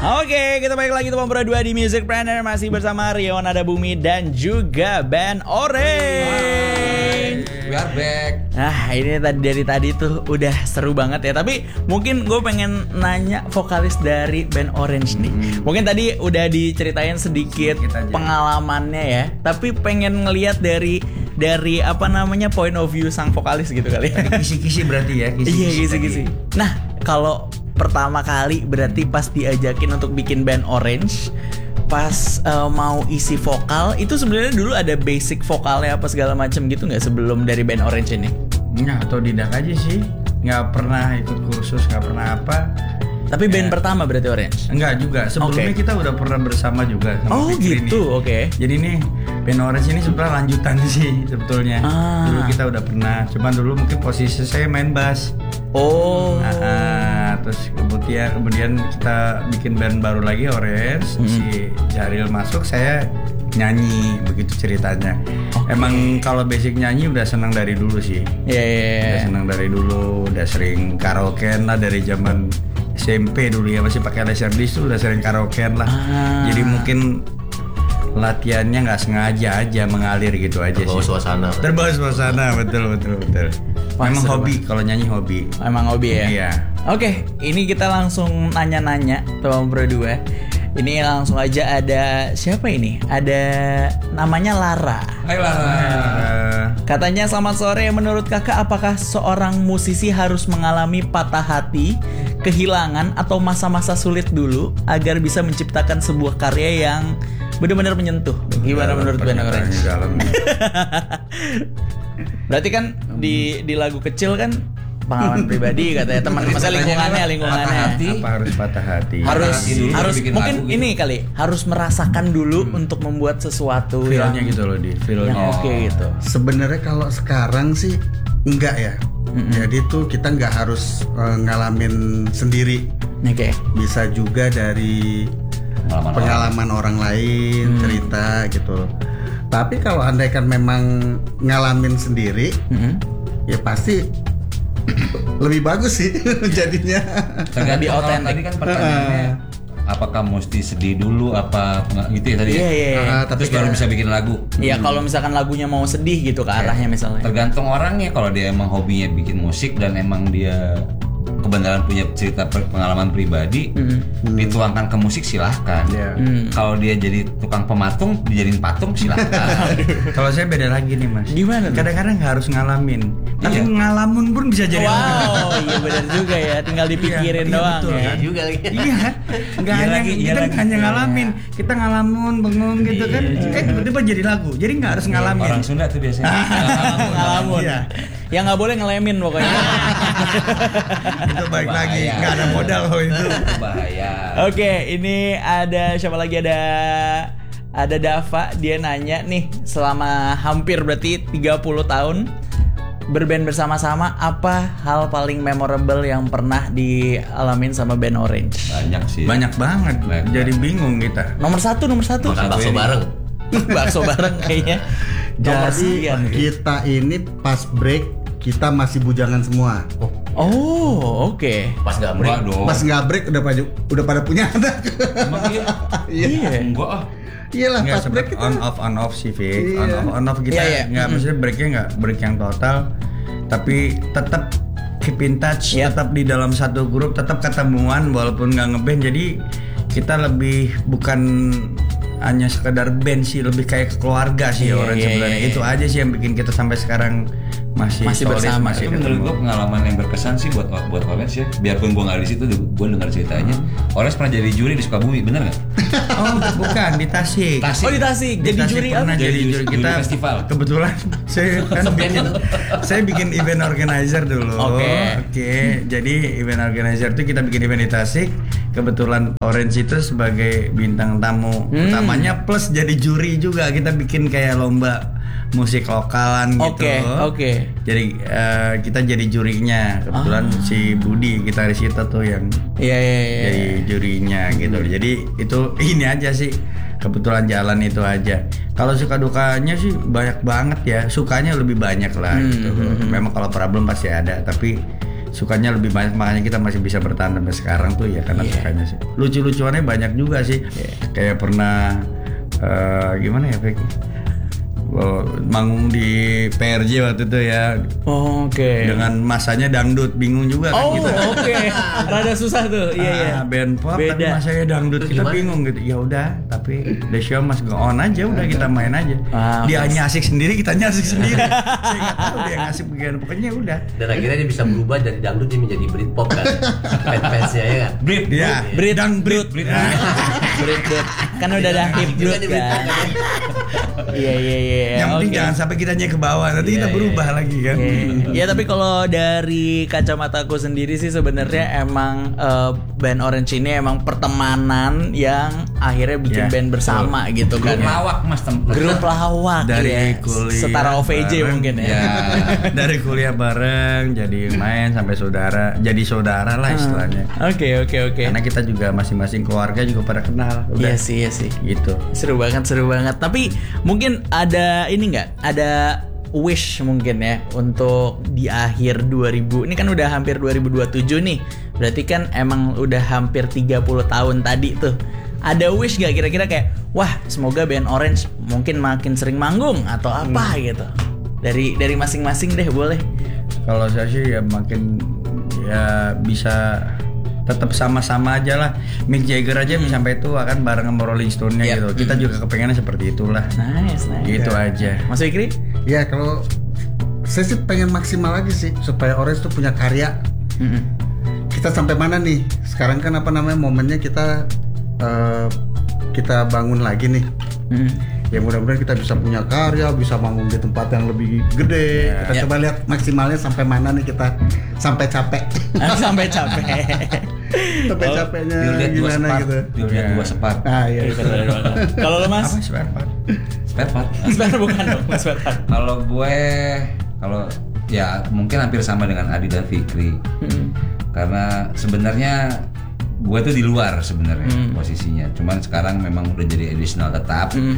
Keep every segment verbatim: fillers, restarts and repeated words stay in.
Oke, kita balik lagi teman berdua di Music Planner. Masih bersama Rio Nada Bumi dan juga band Orange. We are back. Nah, ini tadi dari tadi tuh udah seru banget ya. Tapi mungkin gue pengen nanya vokalis dari band Orange nih. Hmm. Mungkin tadi udah diceritain sedikit pengalamannya ya. Tapi pengen ngelihat dari dari apa namanya point of view sang vokalis gitu kali ya. Kisi-kisi berarti ya. Kisi-kisi iya, kisi-kisi. Nah, kalau pertama kali berarti pas diajakin untuk bikin band Orange, pas uh, mau isi vokal itu sebenarnya dulu ada basic vokalnya apa segala macam gitu nggak sebelum dari band Orange ini? Nggak, otodidak aja sih, nggak pernah ikut kursus, nggak pernah apa. Tapi band ya. Pertama berarti Orange? Enggak juga, sebelumnya okay. kita udah pernah bersama juga sama oh Fikri gitu, oke okay. Jadi nih band Orange ini sebenarnya lanjutan sih sebetulnya. ah. Dulu kita udah pernah, cuman dulu mungkin posisi saya main bass. Oh. Nah, terus kemudian kemudian kita bikin band baru lagi Orange. hmm. Si Jaril masuk, saya nyanyi, begitu ceritanya. Okay. Emang kalau basic nyanyi udah senang dari dulu sih. Iya yeah, yeah, yeah. Udah senang dari dulu, udah sering karaokean lah dari zaman S M P dulu ya, masih pakai laserdisc tuh udah sering karaokean lah. ah. Jadi mungkin latihannya nggak sengaja aja mengalir gitu aja. Terbawa sih. Suasana. Terbawa suasana, betul betul betul. Memang hobi, kalau nyanyi hobi. Emang hobi ya. Iya. Oke, ini kita langsung nanya-nanya teman berdua. Ini langsung aja ada siapa ini? Ada namanya Lara. Hai Lara. Katanya selamat sore. Menurut kakak, apakah seorang musisi harus mengalami patah hati, kehilangan atau masa-masa sulit dulu agar bisa menciptakan sebuah karya yang benar-benar menyentuh? Gimana menurut band Orange? Berarti kan di di lagu kecil kan pengalaman pribadi katanya teman, masa lingkungannya lingkungannya. Hati. Apa harus patah hati? Harus dulu, harus mungkin gitu. Ini kali harus merasakan dulu hmm. untuk membuat sesuatu feelnya yang gitu loh di feelnya oke okay gitu. Sebenarnya kalau sekarang sih enggak ya. Mm-hmm. Jadi tuh kita nggak harus uh, ngalamin sendiri. Oke. Okay. Bisa juga dari pengalaman, pengalaman orang. orang lain hmm. cerita gitu. Tapi kalau andaikan memang ngalamin sendiri, mm-hmm. ya pasti lebih bagus sih jadinya. Lebih otentik. Tadi kan pertanyaannya apakah mesti sedih dulu apa gitu ya tadi? Iya iya. Uh, tapi baru bisa bikin lagu. Iya, hmm. kalau misalkan lagunya mau sedih gitu ke arahnya misalnya. Tergantung orangnya, kalau dia emang hobinya bikin musik dan emang dia kebenaran punya cerita pengalaman pribadi, mm. dituangkan ke musik silahkan. Yeah. Mm. Kalau dia jadi tukang pematung, dijadiin patung silahkan. Kalau saya beda lagi nih mas. Gimana? Kadang-kadang nggak harus ngalamin, tapi iya. ngalamun pun bisa jadi. Wow, iya benar juga ya. Tinggal dipikirin iya, doang. Iya, betul, ya. kan? Juga lagi. Iya, nggak hanya lagi, kita lagi. hanya ngalamin, kita ngalamun, bengong gitu kan. Iya. Eh tiba-tiba jadi lagu, jadi nggak harus ngalamin. Orang Sunda tuh biasanya. ngalamun. ngalamun. Iya. Yang nggak boleh ngelemin pokoknya. Itu baik lagi, nggak ada modal loh itu. Bahaya. Oke, ini ada siapa lagi, ada ada Dava, dia nanya nih, selama hampir berarti tiga puluh tahun berband bersama-sama, apa hal paling memorable yang pernah dialamin sama band Orange? Banyak sih. Banyak banget. Banyak. Jadi bingung kita. Nomor satu, nomor satu. Makan bakso bareng. Bakso bareng kayaknya. Jadi kita ini pas break kita masih bujangan semua. Oh, oh oke. Okay. Pas nggak break dong. Pas nggak break udah pada udah pada punya anak. Emang iya? Iya. Enggak ah. Iyalah pas break kita on off on off sih, Fik. Iya. On off on off kita iya, iya. nggak mm-hmm. maksudnya breaknya nggak break yang total, tapi tetap keep in touch, yeah. tetap di dalam satu grup, tetap ketemuan walaupun nggak ngeband. Jadi kita lebih bukan hanya sekedar band sih, lebih kayak keluarga sih yeah, orang yeah, sebenarnya. Yeah, yeah. Itu aja sih yang bikin kita sampai sekarang masih masih solid, bersama. Masih itu menurut gue pengalaman yang berkesan sih buat buat Orange ya. Biarpun gue nggak di situ, gue dengar ceritanya. Hmm. Orange pernah jadi juri di Sukabumi, bener nggak? Oh bukan, di Tasik. Tasik. Oh di Tasik. Jadi Tasik juri apa? apa? Jadi juri kita juri festival. Kebetulan saya kan bikin saya bikin event organizer dulu. Oke. Okay. Oke. Okay. Jadi event organizer itu kita bikin event di Tasik. Kebetulan Orange itu sebagai bintang tamu hmm. utamanya, plus jadi juri juga. Kita bikin kayak lomba musik lokalan gitu. Oke, okay, oke. Okay. Jadi uh, kita jadi jurinya. Kebetulan ah. si Budi gitaris kita tuh yang Iya, iya, iya. jadi jurinya gitu. Hmm. Jadi itu ini aja sih. Kebetulan jalan itu aja. Kalau suka dukanya sih banyak banget ya. Sukanya lebih banyak lah hmm, gitu. Hmm. Memang kalau problem pasti ada, tapi sukanya lebih banyak, makanya kita masih bisa bertahan sampai sekarang tuh ya karena yeah. sukanya sih. Lucu-lucuannya banyak juga sih. Yeah. Kayak pernah uh, gimana ya Peki? Oh, manggung di P R J waktu itu ya. Oh, oke. Okay. Dengan masanya dangdut, bingung juga kan oh, kita. Oh, oke. Okay. Rada susah tuh. Iya, iya. Ah, band pop tapi masanya dangdut, kita gimana? Bingung gitu. Ya udah, tapi the show must go on aja, udah kita main aja. Ah, dia okay. nyasik sendiri, kita nyasik sendiri. Saya enggak tahu dia ngasih bagian pokoknya udah. Dan akhirnya dia bisa berubah dari dangdut dia menjadi Britpop kan. Fans-fansnya ya kan. Brit, ya. Brit, dangdut. Brit, Brit. Kan udah ada hip-hop kan. Iya, iya, iya. Yang penting okay. jangan sampai kitanya ke bawah, nanti yeah, kita berubah yeah. lagi kan. Yeah. Ya tapi kalau dari kacamataku sendiri sih sebenarnya emang uh, band Orange ini emang pertemanan yang akhirnya bikin yeah. band bersama oh. gitu kan. Grup lawak mas tempat. Grup lawak dari ya. kuliah setara O V J bareng, mungkin ya. ya. Dari kuliah bareng jadi main sampai saudara, jadi saudara lah istilahnya. Oke oke oke. Karena kita juga masing-masing keluarga juga pada kenal. Udah. Iya sih iya sih. Gitu. Seru banget seru banget. Tapi mungkin ada ini nggak? Ada wish mungkin ya untuk di akhir dua ribu. Ini kan udah hampir dua ribu dua puluh tujuh nih. Berarti kan emang udah hampir tiga puluh tahun tadi tuh. Ada wish gak kira-kira kayak wah semoga band Orange mungkin makin sering manggung atau apa hmm. gitu. Dari dari masing-masing deh boleh. Kalau saya sih ya makin ya bisa tetap sama-sama aja lah. Mick Jagger aja hmm. sampai tua kan bareng sama Rolling Stone-nya yep. gitu. Kita hmm. juga kepengennya seperti itulah. Nice, nice. Gitu ya. aja. Mas Fikri? Ya kalau saya sih pengen maksimal lagi sih supaya Orange tuh punya karya. Hmm. Kita sampai mana nih? Sekarang kan apa namanya momennya kita uh, kita bangun lagi nih. Hmm. Ya mudah-mudahan kita bisa punya karya, bisa manggung di tempat yang lebih gede. Yeah. Kita yeah. coba lihat maksimalnya sampai mana nih kita sampai capek. sampai capek. sampai oh, capeknya gimana gitu. Dilihat dua sepat. Ah iya. Kalau lo Mas? Apa spare part? Spare part. Spare bukan dong, spare part. Kalau gue kalau ya mungkin hampir sama dengan Adi dan Fikri. Hmm. Karena sebenarnya gue tuh di luar sebenarnya hmm. posisinya. Cuman sekarang memang udah jadi additional tetap. Hmm.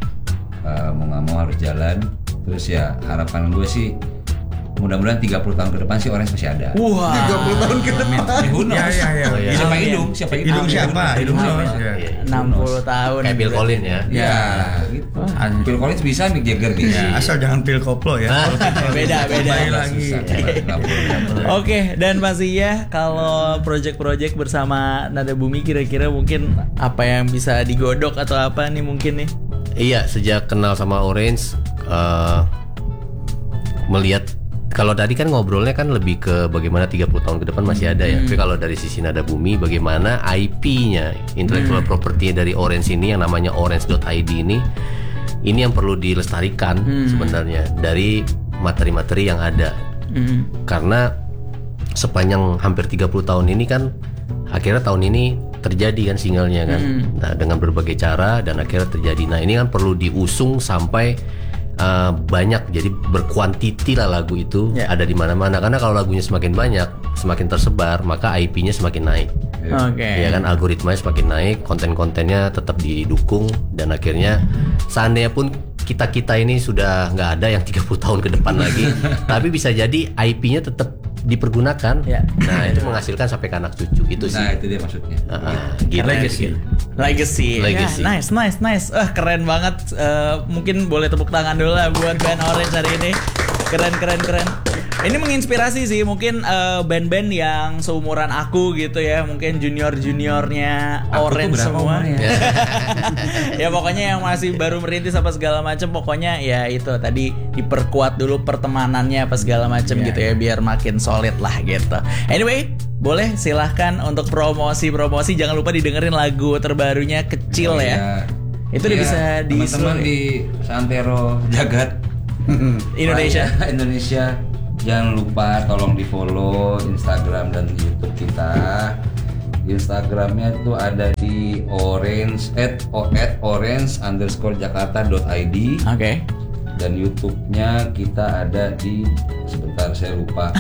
Uh, mau nggak mau harus jalan. Terus ya harapan gue sih mudah-mudahan tiga puluh tahun ke depan sih Orange masih ada. Wah. tiga puluh tahun ke depan. Ya ya ya. ya. Siapa hidung? Siapa hidung? Hidung siapa? Hidung siapa? enam puluh tahun. Kayak Bill Collins ya. Ya. Gitu. Bill Collins bisa, Mick Jagger bisa. Ya, asal jangan Bill Koplo ya. beda beda lagi. Oke, dan pastinya kalau project-project bersama Nada Bumi kira-kira mungkin apa yang bisa digodok atau apa nih mungkin nih? Iya, sejak kenal sama Orange uh, melihat kalau tadi kan ngobrolnya kan lebih ke bagaimana tiga puluh tahun ke depan masih ada ya. Hmm. Tapi kalau dari sisi Nada Bumi bagaimana I P-nya, intellectual hmm. property-nya dari Orange ini yang namanya orange dot I D ini ini yang perlu dilestarikan hmm. sebenarnya dari materi-materi yang ada. Hmm. Karena sepanjang hampir tiga puluh tahun ini kan akhirnya tahun ini terjadi kan singlenya kan. Hmm. Nah, dengan berbagai cara dan akhirnya terjadi. Nah, ini kan perlu diusung sampai uh, banyak, jadi berkuantiti lah lagu itu yeah. ada di mana-mana. Karena kalau lagunya semakin banyak, semakin tersebar, maka I P-nya semakin naik. Oke. Okay. Ya kan, algoritmanya semakin naik, konten-kontennya tetap didukung dan akhirnya seandainya pun kita-kita ini sudah nggak ada yang tiga puluh tahun ke depan lagi, tapi bisa jadi I P-nya tetap dipergunakan. Ya. Nah, itu menghasilkan sampai ke anak cucu. Itu sih. Nah, itu dia maksudnya. Uh, gitu. Legacy. Legacy. Legacy. Ya, nice, nice, nice. Uh, keren banget. Uh, mungkin boleh tepuk tangan dulu lah buat band Orange hari ini. Keren, keren, keren. Ini menginspirasi sih mungkin uh, band-band yang seumuran aku gitu ya, mungkin junior-juniornya Orange semua. Ya. Ya pokoknya yang masih baru merintis apa segala macam, pokoknya ya itu tadi diperkuat dulu pertemanannya apa segala macam yeah, gitu ya, biar makin solid lah gitu. Anyway, boleh silahkan untuk promosi-promosi, jangan lupa didengerin lagu terbarunya Kecil oh, ya. ya. Itu udah ya, bisa di teman-teman di Santero Jagat Indonesia. Raya, Indonesia. Jangan lupa tolong di follow Instagram dan YouTube kita. Instagramnya tuh ada di orange at at orange underscore jakarta dot id. Oke. Okay. Dan YouTube-nya kita ada di, sebentar saya lupa.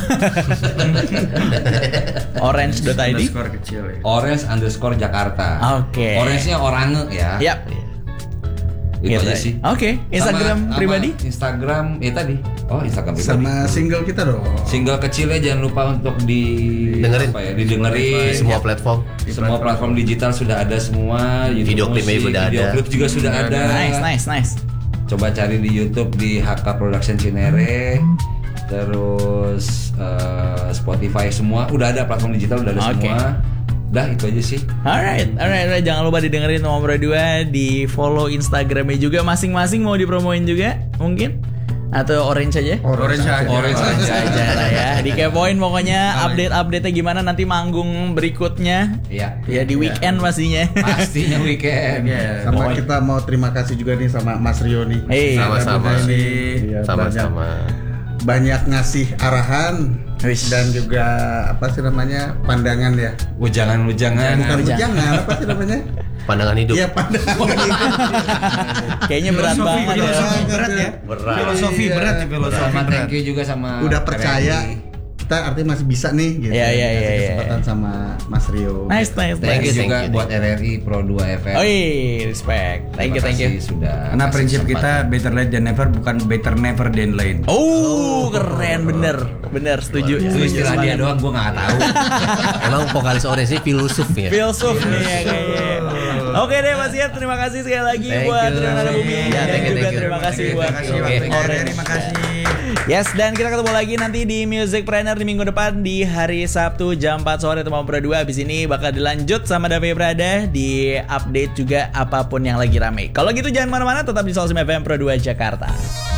orange dot id. Underscore kecil ya. Orange underscore Jakarta. Oke. Okay. Orange-nya orange ya. Yap. Itu gitu aja sih. Oke. Okay. Instagram sama, pribadi? Sama Instagram ya tadi. Oh, Instagram pribadi. Sama single kita dong. Single kecilnya jangan lupa untuk di dengerin, apa ya, didengerin di semua platform. Di semua platform digital sudah ada semua. Video klipnya sudah ada. Video klip juga sudah ada. Nice, nice, nice. Coba cari di YouTube di H K Production Cinere. Terus uh, Spotify semua udah ada, platform digital udah ada Okay. semua. Dah itu aja sih. Alright, alright, alright. Jangan lupa didengerin Nomor dua, di follow Instagramnya juga masing-masing. Mau dipromoin juga mungkin? Atau Orange aja? Orange aja. Orange aja. aja lah ya. Dikepoin pokoknya update-update-nya gimana nanti manggung berikutnya. Iya. Ya di weekend pastinya. Pastinya weekend. Yeah. Sama kita mau terima kasih juga nih sama Mas Rio nih. Hey, sama-sama. Ini ya, Sama-sama. banyak, banyak ngasih arahan Wish. dan juga apa sih namanya pandangan ya. Ujangan-ujangan. Bukan Ujangan. ujangan, apa sih namanya? Pandangan hidup. Iya pandangan. Kayaknya berat Filosofi, banget ya. filosofi berat ya. Berat. Filosofi Iya. berat ya, filosofi Sama berat. thank you juga sama Udah percaya R R I. kita artinya masih bisa nih gitu. Iya, iya, Kasih iya, iya. kesempatan sama Mas Rio. Nice, nice, Thank nice. you juga Thank you, buat R R I Pro dua F M. Oh iya, respect. Thank you, Terima thank you. kasih sudah. Karena kasih prinsip kita kesempatan. better late than never, bukan better never than late. Oh, keren, bener, bener, setuju. itu setuju istilah dia banget. doang, gua nggak tahu. Emang vokalis Orange ini filosof ya. Filsuf nih ya kayaknya. Oke deh Mas Yat, terima kasih sekali lagi Thank buat you. Triana Bumi Ya, dan thank you, juga thank you. terima kasih Thank you, buat Terima kasih Oke. waktunya, Orange. R R I, terima kasih. Yes, dan kita ketemu lagi nanti di Music Planner di minggu depan di hari Sabtu jam empat sore Tempat Pro dua. Abis ini bakal dilanjut sama Davi Prada di update juga apapun yang lagi rame. Kalau gitu jangan mana-mana, tetap di Solsim F M Pro dua Jakarta.